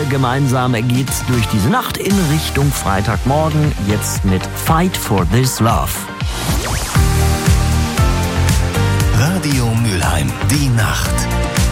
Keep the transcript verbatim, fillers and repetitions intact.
gemeinsam geht's durch diese Nacht in Richtung Freitagmorgen. Jetzt mit Fight for This Love. Radio Mülheim, die Nacht.